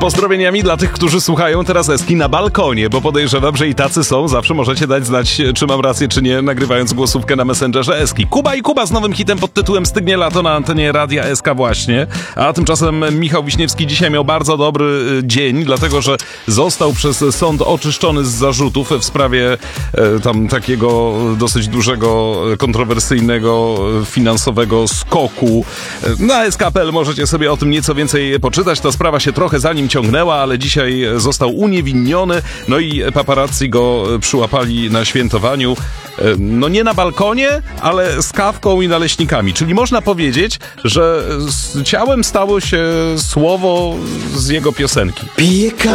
Pozdrowieniami dla tych, którzy słuchają teraz Eski na balkonie, bo podejrzewam, że i tacy są. Zawsze możecie dać znać, czy mam rację, czy nie, nagrywając głosówkę na Messengerze Eski. Kuba i Kuba z nowym hitem pod tytułem Stygnie lato na antenie Radia SK właśnie. A tymczasem Michał Wiśniewski dzisiaj miał bardzo dobry dzień, dlatego że został przez sąd oczyszczony z zarzutów w sprawie tam takiego dosyć dużego, kontrowersyjnego, finansowego skoku. Na SK.pl możecie sobie o tym nieco więcej poczytać. Ta sprawa się trochę za nim ciągnęła, ale dzisiaj został uniewinniony. No i paparazzi go przyłapali na świętowaniu. No nie na balkonie, ale z kawką i naleśnikami. Czyli można powiedzieć, że z ciałem stało się słowo z jego piosenki.